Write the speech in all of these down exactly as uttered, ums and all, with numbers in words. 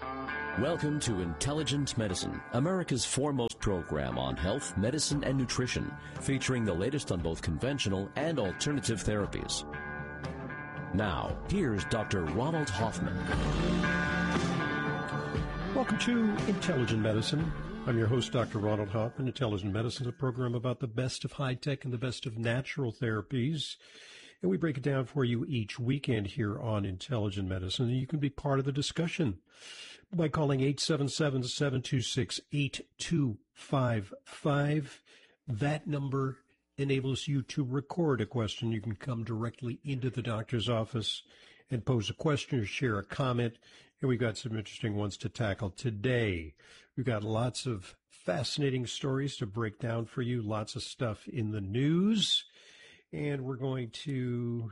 Welcome to Intelligent Medicine, America's foremost program on health, medicine, and nutrition, featuring the latest on both conventional and alternative therapies. Now, here's Doctor Ronald Hoffman. Welcome to Intelligent Medicine. I'm your host, Doctor Ronald Hoffman. Intelligent Medicine is a program about the best of high-tech and the best of natural therapies. And we break it down for you each weekend here on Intelligent Medicine. And you can be part of the discussion by calling eight seven seven, seven two six, eight two five five. That number enables you to record a question. You can come directly into the doctor's office and pose a question or share a comment. And we've got some interesting ones to tackle today. We've got lots of fascinating stories to break down for you, lots of stuff in the news. And we're going to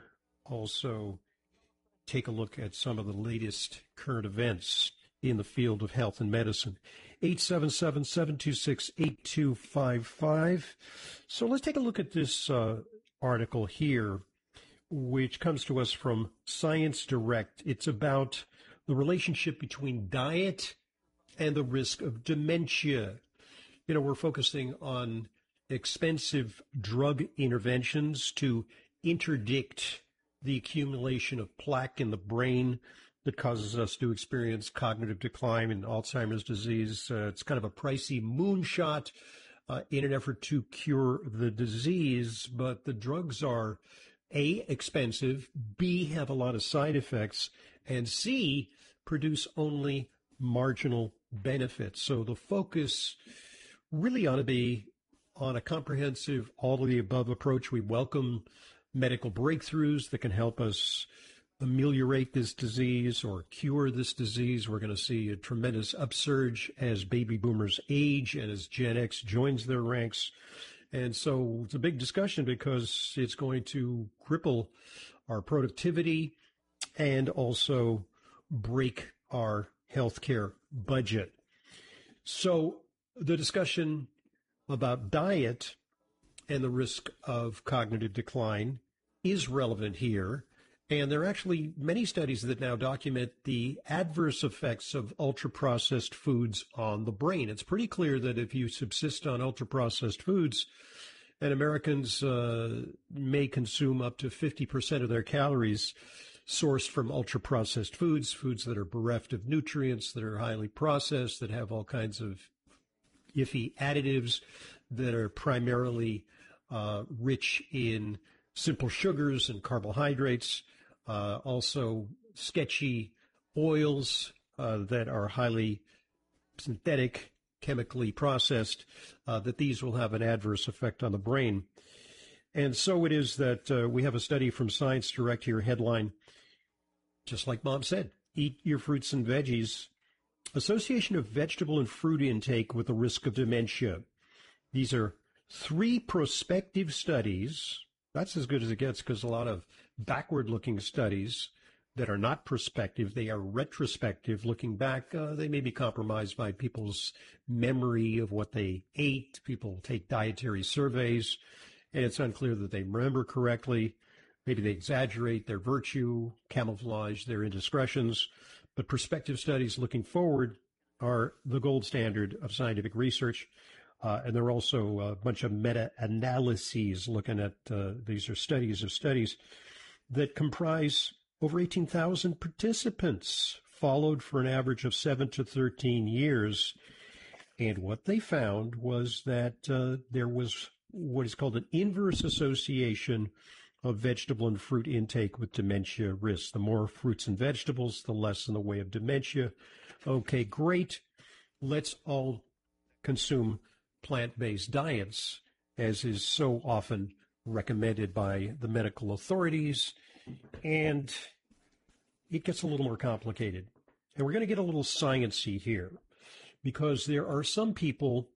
also take a look at some of the latest current events in the field of health and medicine. eight seven seven, seven two six, eight two five five. So let's take a look at this uh, article here, which comes to us from Science Direct. It's about the relationship between diet and the risk of dementia. You know, we're focusing on expensive drug interventions to interdict the accumulation of plaque in the brain that causes us to experience cognitive decline and Alzheimer's disease. Uh, it's kind of a pricey moonshot uh, in an effort to cure the disease, but the drugs are A, expensive, B, have a lot of side effects, and C, produce only marginal benefits. So the focus really ought to be on a comprehensive, all-of-the-above approach. We welcome medical breakthroughs that can help us ameliorate this disease or cure this disease. We're going to see a tremendous upsurge as baby boomers age and as Gen X joins their ranks. And so it's a big discussion because it's going to cripple our productivity and also break our healthcare budget. So the discussion about diet and the risk of cognitive decline is relevant here. And there are actually many studies that now document the adverse effects of ultra-processed foods on the brain. It's pretty clear that if you subsist on ultra-processed foods, and Americans uh, may consume up to fifty percent of their calories sourced from ultra-processed foods, foods that are bereft of nutrients, that are highly processed, that have all kinds of iffy additives, that are primarily uh, rich in simple sugars and carbohydrates, uh, also sketchy oils uh, that are highly synthetic, chemically processed, uh, that these will have an adverse effect on the brain. And so it is that uh, we have a study from Science Direct here, headline, just like Mom said, eat your fruits and veggies. Association of vegetable and fruit intake with the risk of dementia. These are three prospective studies. That's as good as it gets because a lot of backward-looking studies that are not prospective, they are retrospective. Looking back, uh, they may be compromised by people's memory of what they ate. People take dietary surveys, and it's unclear that they remember correctly. Maybe they exaggerate their virtue, camouflage their indiscretions. But prospective studies looking forward are the gold standard of scientific research. Uh, and there are also a bunch of meta-analyses looking at, uh, these are studies of studies that comprise over eighteen thousand participants followed for an average of seven to thirteen years. And what they found was that uh, there was what is called an inverse association of vegetable and fruit intake with dementia risk. The more fruits and vegetables, the less in the way of dementia. Okay, great. Let's all consume plant-based diets, as is so often recommended by the medical authorities. And it gets a little more complicated. And we're going to get a little sciencey here because there are some people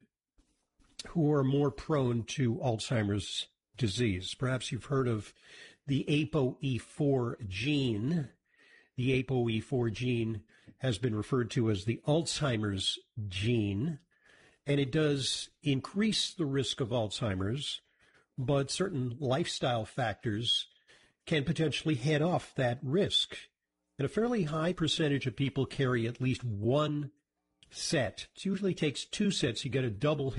who are more prone to Alzheimer's disease. Perhaps you've heard of the A P O E four gene. The A P O E four gene has been referred to as the Alzheimer's gene, and it does increase the risk of Alzheimer's, but certain lifestyle factors can potentially head off that risk. And a fairly high percentage of people carry at least one set. It usually takes two sets. You get a double